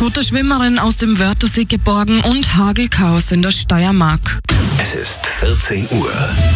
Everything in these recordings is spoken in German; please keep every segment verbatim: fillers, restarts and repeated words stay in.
Tote Schwimmerin aus dem Wörthersee geborgen und Hagelchaos in der Steiermark. Es ist vierzehn Uhr.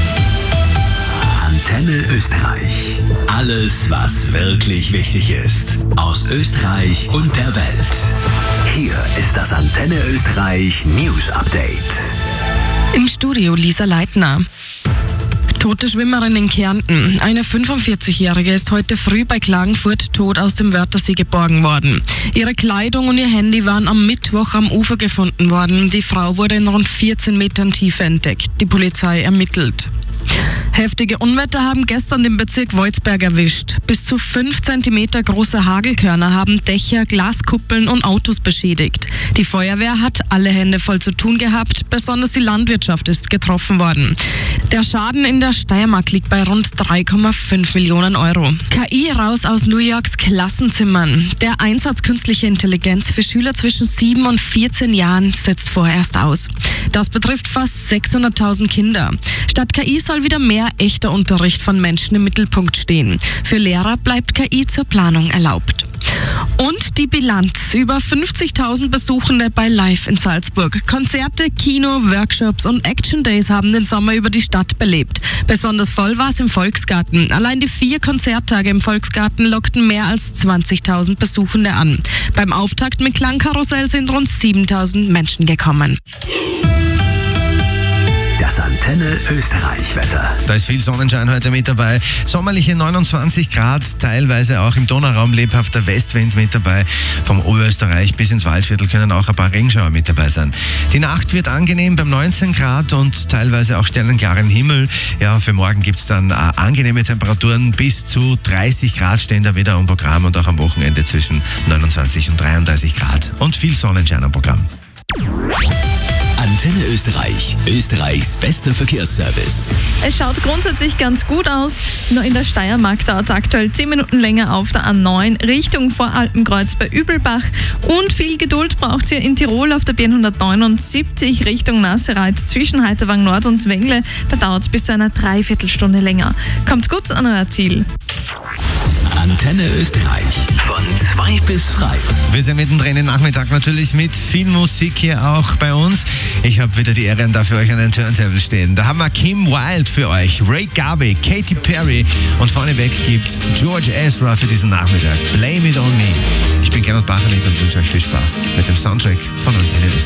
Antenne Österreich. Alles, was wirklich wichtig ist. Aus Österreich und der Welt. Hier ist das Antenne Österreich News Update. Im Studio Lisa Leitner. Tote Schwimmerin in Kärnten. Eine fünfundvierzigjährige ist heute früh bei Klagenfurt tot aus dem Wörthersee geborgen worden. Ihre Kleidung und ihr Handy waren am Mittwoch am Ufer gefunden worden. Die Frau wurde in rund vierzehn Metern Tiefe entdeckt. Die Polizei ermittelt. Heftige Unwetter haben gestern den Bezirk Wolzberg erwischt. Bis zu fünf Zentimeter große Hagelkörner haben Dächer, Glaskuppeln und Autos beschädigt. Die Feuerwehr hat alle Hände voll zu tun gehabt, besonders die Landwirtschaft ist getroffen worden. Der Schaden in der Steiermark liegt bei rund drei Komma fünf Millionen Euro. K I raus aus New Yorks Klassenzimmern. Der Einsatz künstlicher Intelligenz für Schüler zwischen sieben und vierzehn Jahren setzt vorerst aus. Das betrifft fast sechshunderttausend Kinder. Statt K I soll wieder mehr echter Unterricht von Menschen im Mittelpunkt stehen. Für Lehrer bleibt K I zur Planung erlaubt. Und die Bilanz. Über fünfzigtausend Besuchende bei Live in Salzburg. Konzerte, Kino, Workshops und Action Days haben den Sommer über die Stadt belebt. Besonders voll war es im Volksgarten. Allein die vier Konzerttage im Volksgarten lockten mehr als zwanzigtausend Besuchende an. Beim Auftakt mit Klangkarussell sind rund siebentausend Menschen gekommen. Das Antenne Österreich Wetter. Da ist viel Sonnenschein heute mit dabei. Sommerliche neunundzwanzig Grad, teilweise auch im Donauraum lebhafter Westwind mit dabei. Vom Oberösterreich bis ins Waldviertel können auch ein paar Regenschauer mit dabei sein. Die Nacht wird angenehm beim neunzehn Grad und teilweise auch sternenklaren Himmel. Ja, für morgen gibt es dann äh, angenehme Temperaturen. Bis zu dreißig Grad stehen da wieder am Programm und auch am Wochenende zwischen neunundzwanzig und dreiunddreißig Grad. Und viel Sonnenschein am Programm. Antenne Österreich, Österreichs bester Verkehrsservice. Es schaut grundsätzlich ganz gut aus. Nur in der Steiermark dauert es aktuell zehn Minuten länger auf der A neun Richtung Voralpenkreuz bei Übelbach. Und viel Geduld braucht ihr in Tirol auf der B hundertneunundsiebzig Richtung Nassereith zwischen Heiterwang Nord und Wengle. Da dauert es bis zu einer Dreiviertelstunde länger. Kommt gut an euer Ziel. Antenne Österreich von zwei bis frei. Wir sind mittendrin im Nachmittag natürlich mit viel Musik hier auch bei uns. Ich habe wieder die Ehre, da für euch an den Turntable stehen. Da haben wir Kim Wilde für euch, Ray Garvey, Katy Perry und vorneweg gibt's George Ezra für diesen Nachmittag. Blame It On Me. Ich bin Gernot Bachanek und wünsche euch viel Spaß mit dem Soundtrack von Antenne Österreich.